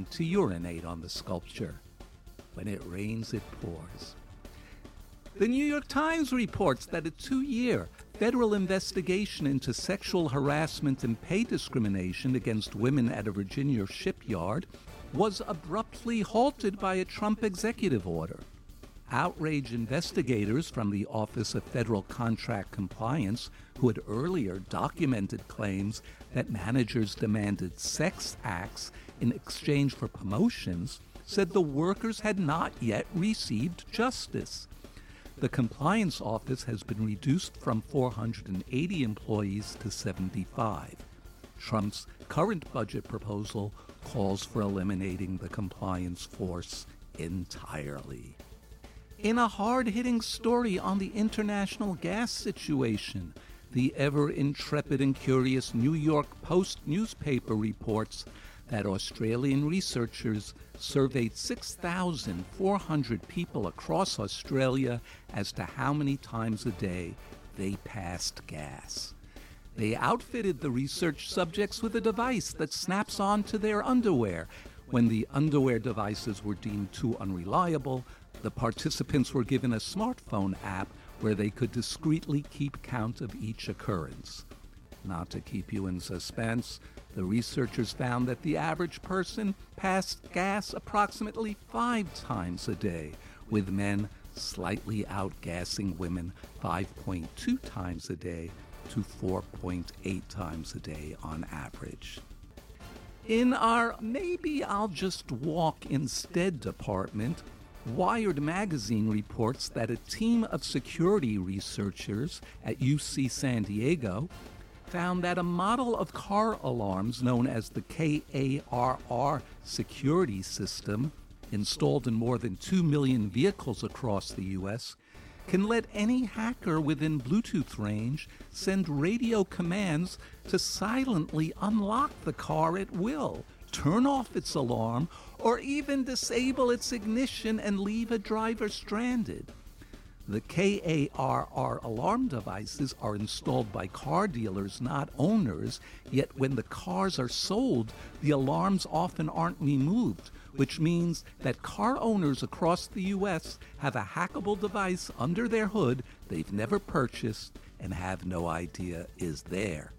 citizen to urinate on the sculpture. When it rains, it pours. The New York Times reports that a 2-year federal investigation into sexual harassment and pay discrimination against women at a Virginia shipyard was abruptly halted by a Trump executive order. Outraged investigators from the Office of Federal Contract Compliance, who had earlier documented claims that managers demanded sex acts in exchange for promotions, said the workers had not yet received justice. The compliance office has been reduced from 480 employees to 75. Trump's current budget proposal calls for eliminating the compliance force entirely. In a hard-hitting story on the international gas situation, the ever-intrepid and curious New York Post newspaper reports that Australian researchers surveyed 6,400 people across Australia as to how many times a day they passed gas. They outfitted the research subjects with a device that snaps onto their underwear. When the underwear devices were deemed too unreliable, the participants were given a smartphone app where they could discreetly keep count of each occurrence. Not to keep you in suspense, the researchers found that the average person passed gas approximately 5 times a day, with men slightly outgassing women 5.2 times a day to 4.8 times a day on average. In our Maybe I'll Just Walk Instead department, Wired magazine reports that a team of security researchers at UC San Diego found that a model of car alarms known as the KARR security system, installed in more than 2 million vehicles across the U.S., can let any hacker within Bluetooth range send radio commands to silently unlock the car at will, turn off its alarm, or even disable its ignition and leave a driver stranded. The KARR alarm devices are installed by car dealers, not owners, yet when the cars are sold, the alarms often aren't removed, which means that car owners across the U.S. have a hackable device under their hood they've never purchased and have no idea is there.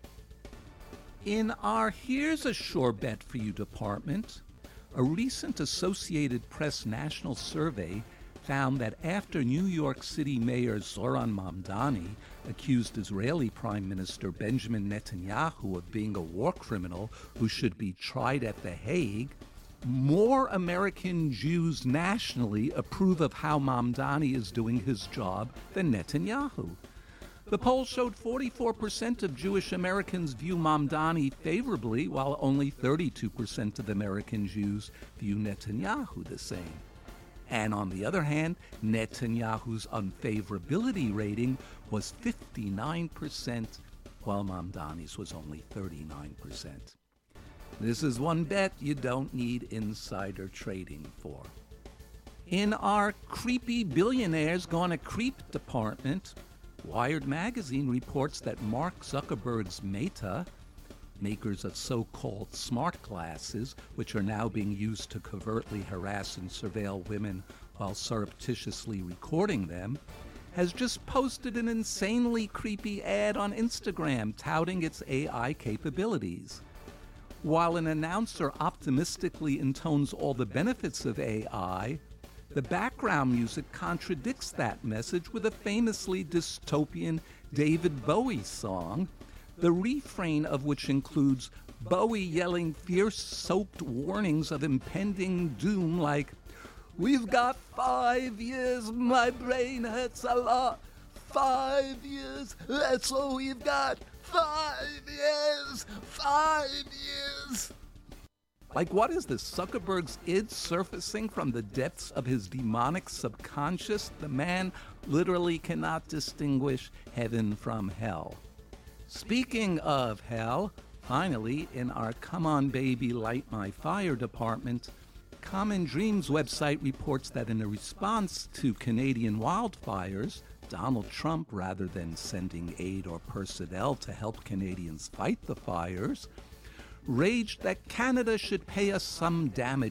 In our Here's a Sure Bet for You department, a recent Associated Press national survey found that after New York City Mayor Zoran Mamdani accused Israeli Prime Minister Benjamin Netanyahu of being a war criminal who should be tried at The Hague, more American Jews nationally approve of how Mamdani is doing his job than Netanyahu. The poll showed 44% of Jewish Americans view Mamdani favorably, while only 32% of American Jews view Netanyahu the same. And on the other hand, Netanyahu's unfavorability rating was 59%, while Mamdani's was only 39%. This is one bet you don't need insider trading for. In our Creepy Billionaires Gonna Creep department, Wired magazine reports that Mark Zuckerberg's Meta, makers of so-called smart glasses, which are now being used to covertly harass and surveil women while surreptitiously recording them, has just posted an insanely creepy ad on Instagram touting its AI capabilities. While an announcer optimistically intones all the benefits of AI, the background music contradicts that message with a famously dystopian David Bowie song, the refrain of which includes Bowie yelling fierce-soaked warnings of impending doom like, "We've got 5 years, my brain hurts a lot. 5 years, that's all we've got. 5 years, 5 years." Like, what is this, Zuckerberg's id surfacing from the depths of his demonic subconscious? The man literally cannot distinguish heaven from hell. Speaking of hell, finally, in our Come On Baby Light My Fire department, Common Dreams website reports that in a response to Canadian wildfires, Donald Trump, rather than sending aid or personnel to help Canadians fight the fires, raged that Canada should pay us some damage